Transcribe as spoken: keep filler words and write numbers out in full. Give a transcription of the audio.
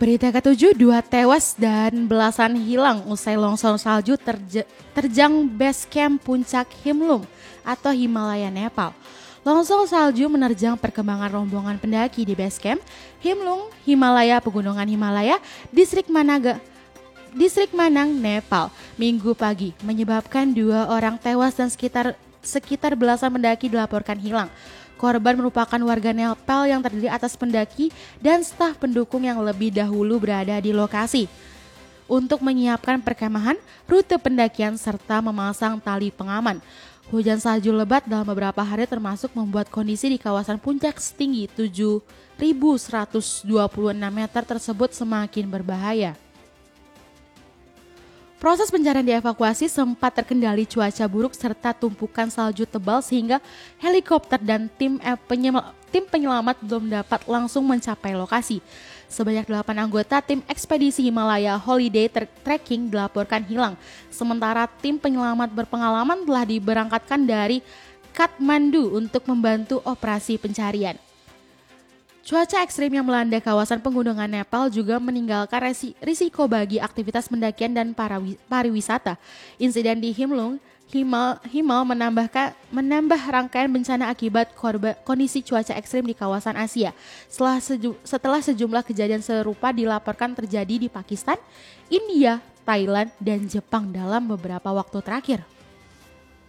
Berita ketujuh, dua tewas dan belasan hilang usai longsor salju terje- terjang base camp puncak Himlung atau Himalaya Nepal. Longsor salju menerjang perkembangan rombongan pendaki di base camp Himlung, Himalaya, Pegunungan Himalaya, Distrik Managa, Distrik Manang, Nepal, Minggu pagi, menyebabkan dua orang tewas dan sekitar sekitar belasan pendaki dilaporkan hilang. Korban merupakan warga Nepal yang terdiri atas pendaki dan staf pendukung yang lebih dahulu berada di lokasi untuk menyiapkan perkemahan, rute pendakian serta memasang tali pengaman. Hujan salju lebat dalam beberapa hari termasuk membuat kondisi di kawasan puncak setinggi tujuh ribu seratus dua puluh enam meter tersebut semakin berbahaya. Proses pencarian dievakuasi sempat terkendali cuaca buruk serta tumpukan salju tebal sehingga helikopter dan tim, eh, penyel- tim penyelamat belum dapat langsung mencapai lokasi. Sebanyak delapan anggota tim ekspedisi Himalaya Holiday Trekking dilaporkan hilang. Sementara tim penyelamat berpengalaman telah diberangkatkan dari Kathmandu untuk membantu operasi pencarian. Cuaca ekstrim yang melanda kawasan pegunungan Nepal juga meninggalkan resi, risiko bagi aktivitas pendakian dan para pariwisata. Insiden di Himlung, Himal, Himal menambahkan, menambah rangkaian bencana akibat korba, kondisi cuaca ekstrim di kawasan Asia. Setelah, seju, setelah sejumlah kejadian serupa dilaporkan terjadi di Pakistan, India, Thailand, dan Jepang dalam beberapa waktu terakhir.